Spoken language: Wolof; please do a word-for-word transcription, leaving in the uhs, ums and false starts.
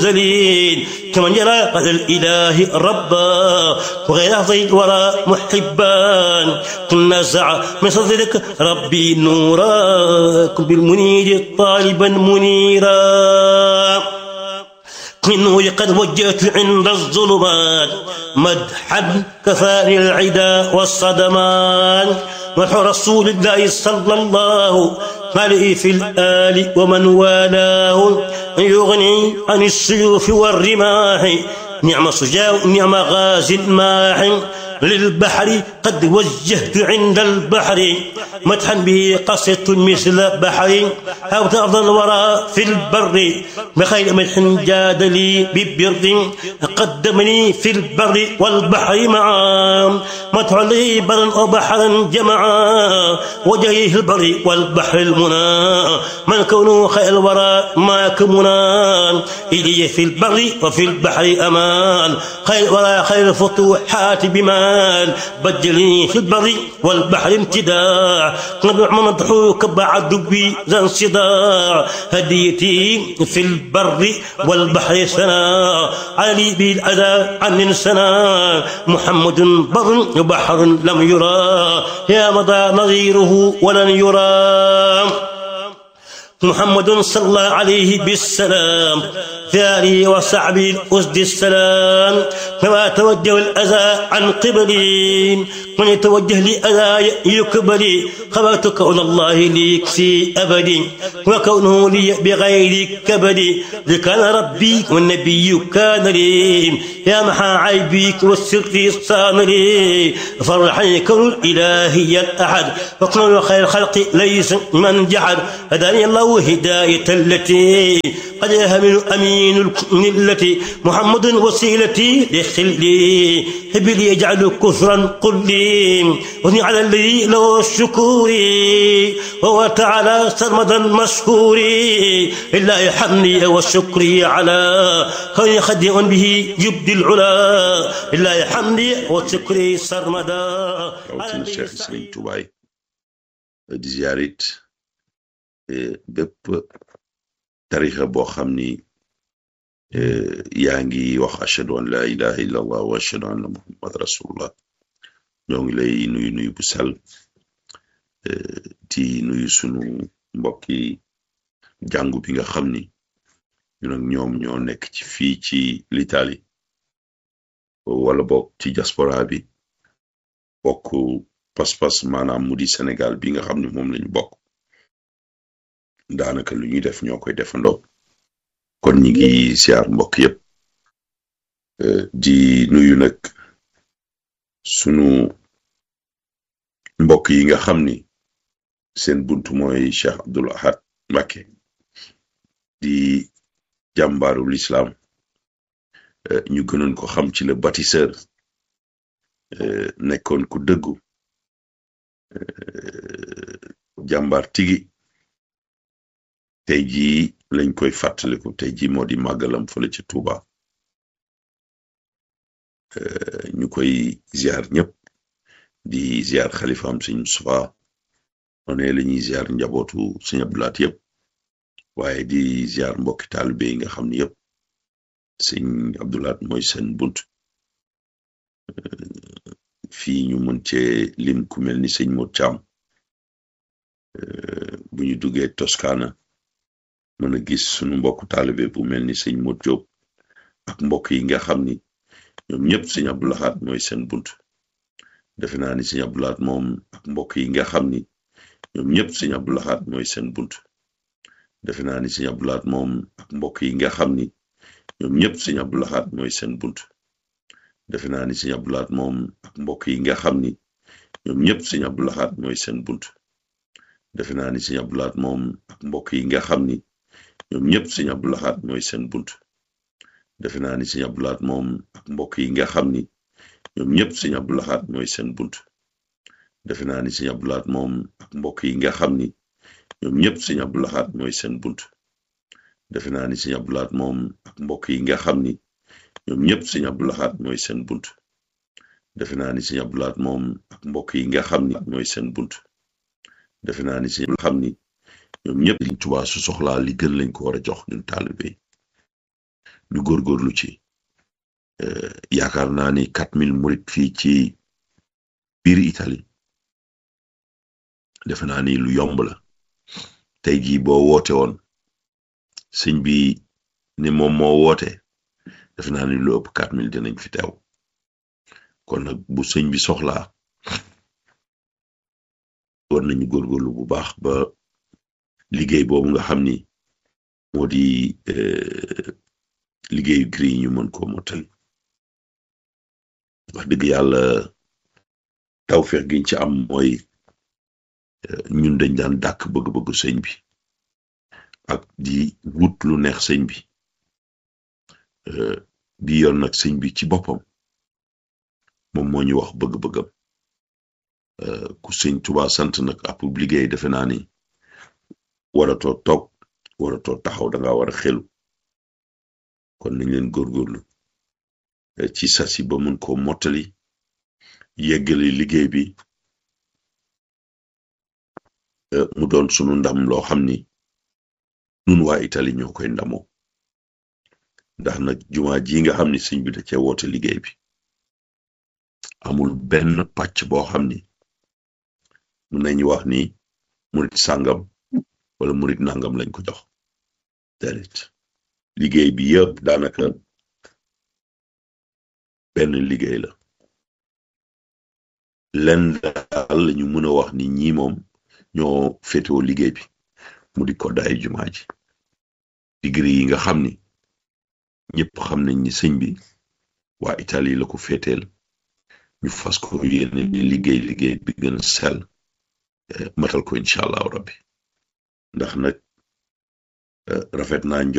زليل كمن يرى قد الإله ربا وغير أفضل الورى محبان كنا سعى من صدرك ربي نوراك بالمنير طالبا منيرا منه قد وجهت عند الظلمات مدحا كفاني العدا والصدمان مدح رسول الله صلى الله عليه في الآل ومن والاه يغني عن السيوف والرماح نعم صجاء نعم غاز ماح للبحر قد وجهت عند البحر مدحا به قصدت مثل بحر هوت أرض الورى في البر بخير مدح جاد لي ببر قدمني في البر والبحر معا مدح لي برا وبحرا جمعا وجهه البر والبحر المنى من كونه خير الورى ما كمنا إلي في البر وفي البحر أمان خير ولا خير الفتوحات بما بدلني في البر والبحر امتداع نبع مدحوك بعد بي ذا انصداع هديتي في البر والبحر سنا علي بالأذى عن سنا محمد بر وبحر لم يرى يا مضى نظيره ولن يرى محمد صلى الله عليه بالسلام ثاني وصعبي الأسد السلام كما توجه الأذى عن قبلي من يتوجه لأذى يكبلي خبرت كون الله لي يكفي أبدي وكونه لي بغير كبدي ذكر ربي والنبي كان لي يا محا عيبيك والسر صان لي فرحني كون الإلهي الأحد وكون خير الخلق ليس من جحد هداني الله هداية التي قد يهمل أمين التي محمد وسيلتي لخلي هبلي يجعل كثرا قل لي وثني على الذي له الشكور وهو تعالى سرمدا مشكوري لله حمدي والشكر على كون خديع به يبدي العلا لله حمدي والشكر سرمدا rawatina Cheikh Serigne Touba di ziarit bépp tarixa boo xam ni yaa ngi wax ashhadu an la ilaha illa allah wa ashhadu anna muhammad rasulullah ñoo ngi lay nuyu nuyu bu sell di nuyu sunu mbokki jàngu bi nga xam ni ñun ak ñoom ñoo nekk ci fii ci l'Italie wala bokk ci diaspora bi bokk pas-pas maanaam mu di Sénégal bi nga xam ni moom lañu bokk daanaka lu ñuy def ñoo koy defandoo kon ñi ngi siyaar mbokk yépp di nuyu nag sunu mbokk yi nga xam ni seen buntu mooy Cheikh Abdoul Ahad Mbacké di jàmbaaru l'islam ñu gënoon ko xam ci le bâtisseur nekkoon ku dëggu jàmbaar tigi tey jii lañ koy fàttaliku tey jii moo di màggalam fële ci Touba ñu koy ziar ñëpp di ziar xalifaam sëñ Moustapha noonu la ñuy ziar njabootu sëñ Abdou Lahat yëpp waaye di ziar mbokki taalibe yi nga xam ne yëpp sëñ Abdou Lahat mooy seen bunt fii ñu mën cee lim ku mel ni sëñ Modou Thiam bu ñu duggee Toscana mën a gis sunu mbokku taalibe bu mel ni sëñ Modou Diop ak mbokk yi nga xam ni ñoom ñëpp sëñ Abdou Lahat mooy seen bunt defe naa ni sëñ Abdou Lahat moom ak mbokk yi nga xam ni ñoom ñëpp sëñ Abdou Lahat mooy seen bunt defe naa ni sëñ Abdou Lahat moom ak mbokk yi nga xam ni ñoom ñëpp sëñ Abdou Lahat mooy seen bunt defe naa ni sëñ Abdou Lahat moom ak mbokk yi nga xam ni ñoom ñëpp sëñ Abdou Lahat mooy seen bunt defe naa ni sëñ Abdou Lahat moom ak mbokk yi nga xam ni ñoom ñëpp sëñ Abdou Lahat mooy seen bunt defe naa ni sëñ Abdou Lahat moom ak mbokk yi nga xam ni ñoom ñëpp sëñ Abdou Lahat mooy seen bunt defe naa ni sëñ Abdou Lahat moom ak mbokk yi nga xam ni ñoom ñëpp sëñ Abdou Lahat mooy seen bunt defe naa ni sëñ Abdou Lahat moom ak mbokk yi nga xam ni ñoom ñëpp sëñ Abdou Lahat mooy seen bunt defe naa ni sëñ Abdou Lahat moom ak mbokk yi nga xam ni mooy seen bunt defe naa ni sëñ xam ni ñoom ñëpp Sëriñ Tuubaa su soxlaa li gën lañ ko war a jox ñun taalibe yi ñu góorgóorlu ci yaakaar naa ni quatre mille murit fii ci biir Italie defe naa ni lu yomb la tey jii boo woote woon sëñ bi ni moom moo woote defe naa ni lu ëpp quatre mille dinañ fi teew kon nag bu sëñ bi soxlaa war nañu góorgóorlu bu baax ba liggéey boobu nga xam ni moo di liggéeyu gri ñu mën koo mottali wax dëgg yàlla tawfeex giñ ci am mooy ñun dañ daan dàkk bëgg-bëggu sëñ bi ak di wut lu neex sëñ bi bi yoon nag sëñ bi ci boppam moom moo ñu wax bëgg-bëggam ku sëñ Tuubaa sant nag ab liggéey defe naa ni waratoo toog waratoo taxaw danga war a xelu kon nañ leen góorgóorlu ci sasi ba mun koo mottali yeggali liggéey bi mu doon sunu ndam loo xam ni nun waa Italie ñoo koy ndamoo ndax nag jumaa ji nga xam ni sëñ bi da cee woote liggéey bi amul benn pàcc boo xam ni mun nañu wax ni murit sàngam wala murit nangam lañ ko jox déedéet liggéey bi yëpp daanaka benn liggéey la lenn daal la ñu mën a wax ni ñii moom ñoo féetewoo liggéey bi mu di ko daayu jumaa ji digri yi nga xam ni ñëpp xam nañ ni sëñ bi waa Italie la ko féeteel ñu fas ko yéene liggéey liggéey bi gën a sell matal ko incha allahu rabbi ndax nag rafet naa